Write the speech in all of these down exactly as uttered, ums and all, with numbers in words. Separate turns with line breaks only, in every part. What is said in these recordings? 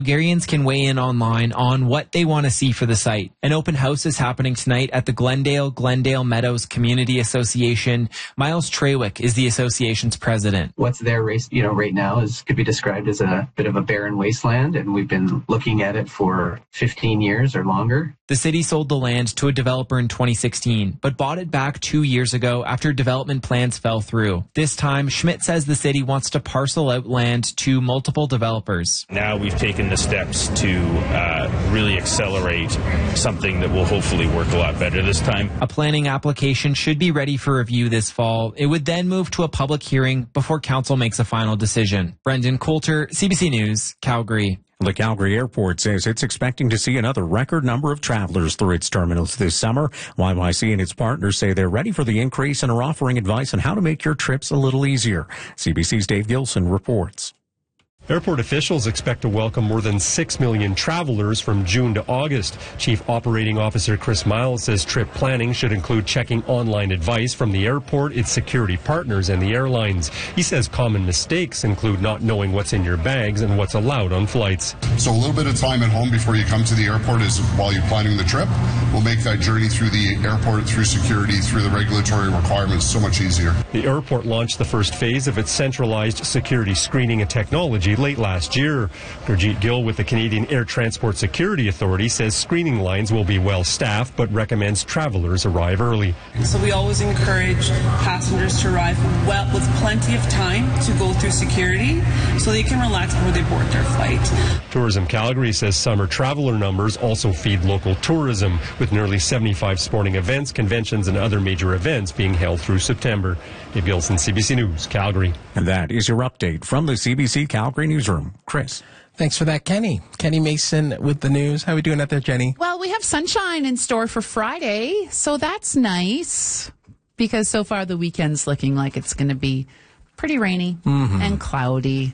Calgarians can weigh in online on what they want to see for the site. An open house is happening tonight at the Glendale Glendale Meadows Community Association. Miles Trawick is the association's president.
What's there, you know, right now is could be described as a bit of a barren wasteland, and we've been looking at it for fifteen years or longer.
The city sold the land to a developer in twenty sixteen, but bought it back two years ago after development plans fell through. This time, Schmidt says the city wants to parcel out land to multiple developers.
Now we've taken the steps to uh, really accelerate something that will hopefully work a lot better this time.
A planning application should be ready for review this fall. It would then move to a public hearing before council makes a final decision. Brendan Coulter, C B C News, Calgary.
The Calgary Airport says it's expecting to see another record number of travelers through its terminals this summer. Y Y C and its partners say they're ready for the increase and are offering advice on how to make your trips a little easier. C B C's Dave Gilson reports.
Airport officials expect to welcome more than six million travelers from June to August. Chief Operating Officer Chris Miles says trip planning should include checking online advice from the airport, its security partners, and the airlines. He says common mistakes include not knowing what's in your bags and what's allowed on flights.
So a little bit of time at home before you come to the airport is while you're planning the trip will make that journey through the airport, through security, through the regulatory requirements so much easier.
The airport launched the first phase of its centralized security screening and technology late last year. Gurjeet Gill with the Canadian Air Transport Security Authority says screening lines will be well staffed but recommends travelers arrive early.
So we always encourage passengers to arrive well with plenty of time to go through security so they can relax before they board their flight.
Tourism Calgary says summer traveler numbers also feed local tourism, with nearly seventy-five sporting events, conventions, and other major events being held through September. Dave Gilson, C B C News, Calgary.
And that is your update from the C B C Calgary Newsroom. Chris.
Thanks for that, Kenny. Kenny Mason with the news. How are we doing out there, Jenny?
Well, we have sunshine in store for Friday, so that's nice because so far the weekend's looking like it's going to be pretty rainy mm-hmm. and cloudy.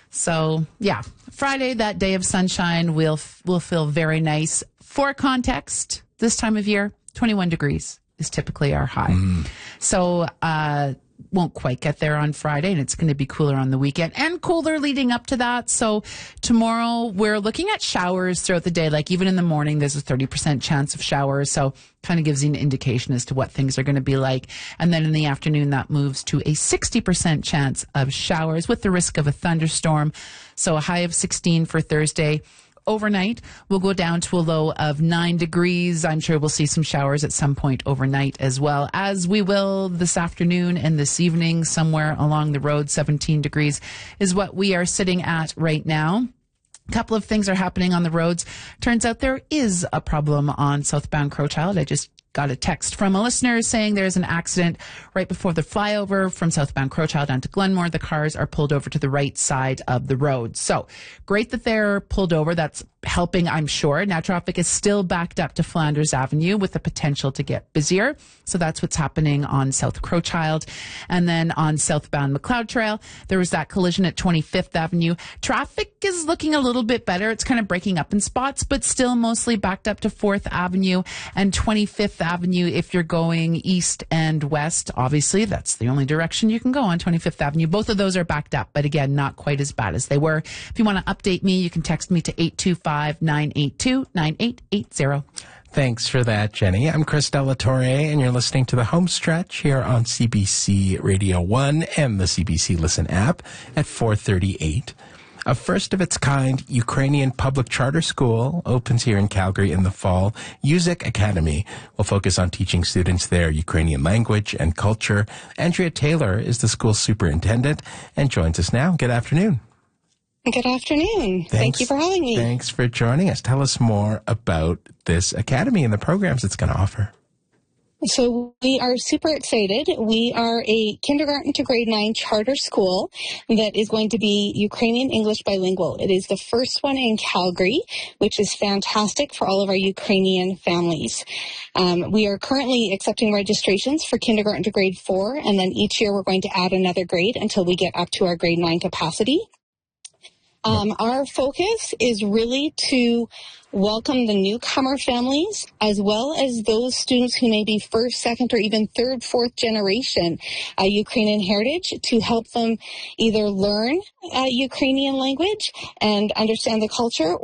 So, yeah, Friday, that day of sunshine, will will feel very nice. For context, this time of year, twenty-one degrees is typically our high. Mm. So, uh, won't quite get there on Friday, and it's going to be cooler on the weekend and cooler leading up to that. So tomorrow we're looking at showers throughout the day. Like even in the morning, there's a thirty percent chance of showers. So kind of gives you an indication as to what things are going to be like. And then in the afternoon, that moves to a sixty percent chance of showers with the risk of a thunderstorm. So a high of sixteen for Thursday. Overnight, we'll go down to a low of nine degrees. I'm sure we'll see some showers at some point overnight as well, as we will this afternoon and this evening. Somewhere along the road, seventeen degrees is what we are sitting at right now. A couple of things are happening on the roads. Turns out there is a problem on southbound Crowchild. I just got a text from a listener saying there's an accident right before the flyover from southbound Crowchild down to Glenmore. The cars are pulled over to the right side of the road. So great that they're pulled over. That's helping, I'm sure. Now traffic is still backed up to Flanders Avenue with the potential to get busier. So that's what's happening on South Crowchild. And then on southbound McLeod Trail, there was that collision at twenty-fifth Avenue. Traffic is looking a little bit better. It's kind of breaking up in spots, but still mostly backed up to fourth Avenue and twenty-fifth Avenue if you're going east and west. Obviously, that's the only direction you can go on twenty-fifth Avenue. Both of those are backed up, but again, not quite as bad as they were. If you want to update me, you can text me to eight two five, nine eight two, nine eight eight zero.
Thanks for that, Jenny. I'm Chris Delatorre, and you're listening to The Home Stretch here on C B C Radio one and the C B C Listen app at four thirty-eight. A first-of-its-kind Ukrainian public charter school opens here in Calgary in the fall. Yuzyk Academy will focus on teaching students their Ukrainian language and culture. Andrea Taylor is the school's superintendent and joins us now. Good afternoon.
Good afternoon.
Thanks,
Thank you for having me.
Thanks for joining us. Tell us more about this academy and the programs it's going to offer.
So we are super excited. We are a kindergarten to grade nine charter school that is going to be Ukrainian English bilingual. It is the first one in Calgary, which is fantastic for all of our Ukrainian families. Um, we are currently accepting registrations for kindergarten to grade four, and then each year we're going to add another grade until we get up to our grade nine capacity. Um, our focus is really to welcome the newcomer families as well as those students who may be first, second, or even third, fourth generation uh, Ukrainian heritage to help them either learn uh, Ukrainian language and understand the culture